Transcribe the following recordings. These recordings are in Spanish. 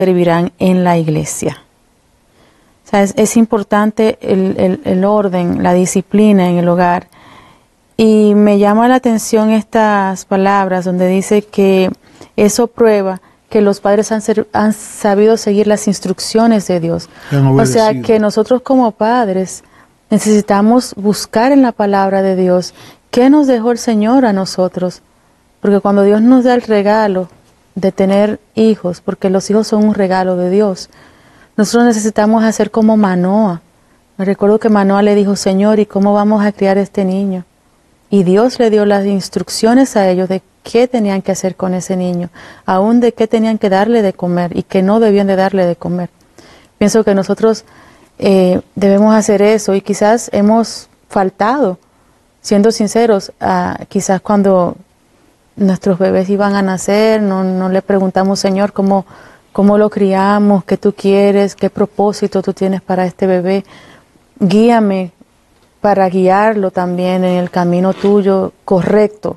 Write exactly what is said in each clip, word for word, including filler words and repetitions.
servirán en la iglesia. O sea, es, es importante el, el, el orden, la disciplina en el hogar. Y me llama la atención estas palabras donde dice que eso prueba que los padres han, ser, han sabido seguir las instrucciones de Dios. O sea, que nosotros como padres necesitamos buscar en la palabra de Dios qué nos dejó el Señor a nosotros. Porque cuando Dios nos da el regalo de tener hijos, porque los hijos son un regalo de Dios, nosotros necesitamos hacer como Manoa. Me recuerdo que Manoa le dijo, Señor, ¿y cómo vamos a criar a este niño? Y Dios le dio las instrucciones a ellos de qué tenían que hacer con ese niño, aún de qué tenían que darle de comer y qué no debían de darle de comer. Pienso que nosotros eh, debemos hacer eso y quizás hemos faltado, siendo sinceros, uh, quizás cuando nuestros bebés iban a nacer, no, no le preguntamos, Señor, cómo, cómo lo criamos, qué tú quieres, qué propósito tú tienes para este bebé. Guíame para guiarlo también en el camino tuyo correcto.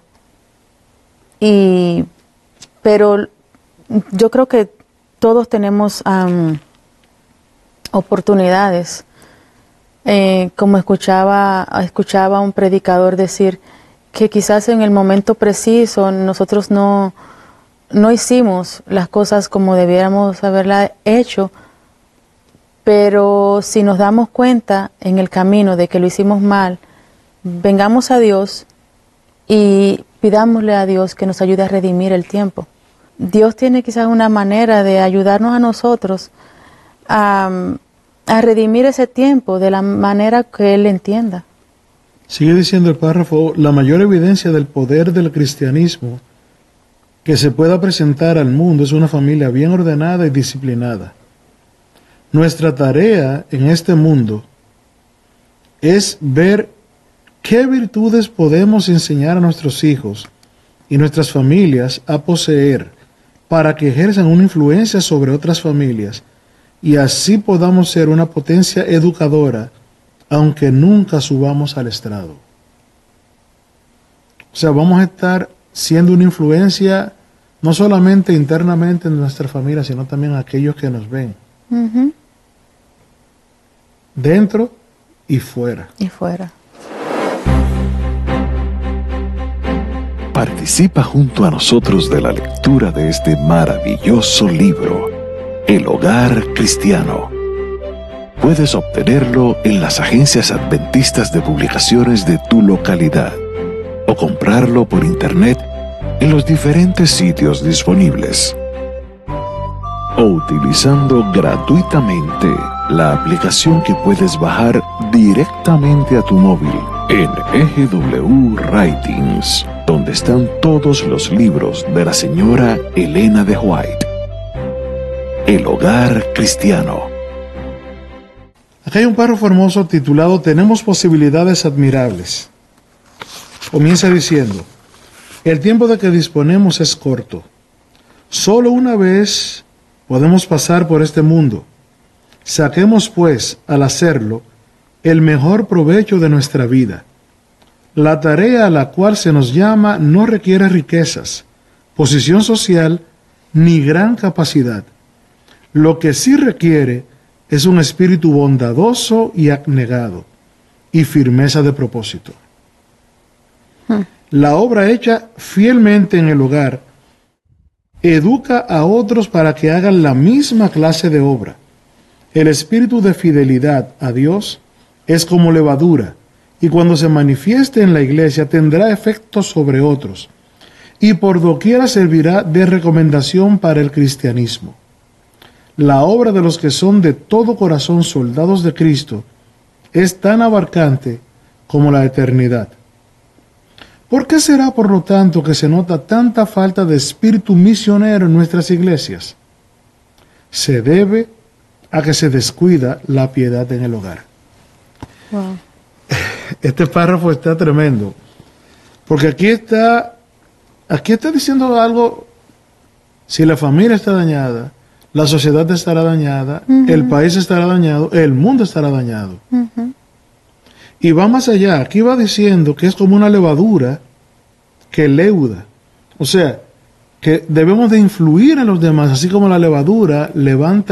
Y, pero yo creo que todos tenemos um, oportunidades. Eh, como escuchaba, escuchaba un predicador decir que quizás en el momento preciso nosotros no, no hicimos las cosas como debiéramos haberla hecho, pero si nos damos cuenta en el camino de que lo hicimos mal, vengamos a Dios y pidámosle a Dios que nos ayude a redimir el tiempo. Dios tiene quizás una manera de ayudarnos a nosotros a, a redimir ese tiempo de la manera que Él entienda. Sigue diciendo el párrafo, la mayor evidencia del poder del cristianismo que se pueda presentar al mundo es una familia bien ordenada y disciplinada. Nuestra tarea en este mundo es ver qué virtudes podemos enseñar a nuestros hijos y nuestras familias a poseer para que ejerzan una influencia sobre otras familias y así podamos ser una potencia educadora, aunque nunca subamos al estrado. O sea, vamos a estar siendo una influencia no solamente internamente en nuestra familia, sino también en aquellos que nos ven. Uh-huh. Dentro y fuera. Y fuera. Participa junto a nosotros de la lectura de este maravilloso libro, El Hogar Cristiano. Puedes obtenerlo en las agencias adventistas de publicaciones de tu localidad o comprarlo por internet en los diferentes sitios disponibles o utilizando gratuitamente la aplicación que puedes bajar directamente a tu móvil en E G W Writings, donde están todos los libros de la señora Elena de White. El Hogar Cristiano. Acá hay un párrafo hermoso titulado Tenemos posibilidades admirables. Comienza diciendo, el tiempo de que disponemos es corto. Solo una vez podemos pasar por este mundo. Saquemos, pues, al hacerlo, el mejor provecho de nuestra vida. La tarea a la cual se nos llama no requiere riquezas, posición social, ni gran capacidad. Lo que sí requiere es un espíritu bondadoso y abnegado, y firmeza de propósito. Hmm. La obra hecha fielmente en el hogar educa a otros para que hagan la misma clase de obra. El espíritu de fidelidad a Dios es como levadura, y cuando se manifieste en la iglesia tendrá efectos sobre otros, y por doquiera servirá de recomendación para el cristianismo. La obra de los que son de todo corazón soldados de Cristo es tan abarcante como la eternidad. ¿Por qué será, por lo tanto, que se nota tanta falta de espíritu misionero en nuestras iglesias? Se debe a que se descuida la piedad en el hogar. Wow. Este párrafo está tremendo, porque aquí está, aquí está diciendo algo. Si la familia está dañada, la sociedad estará dañada, uh-huh. el país estará dañado, el mundo estará dañado. Uh-huh. Y va más allá, aquí va diciendo que es como una levadura que leuda. O sea, que debemos de influir en los demás, así como la levadura levanta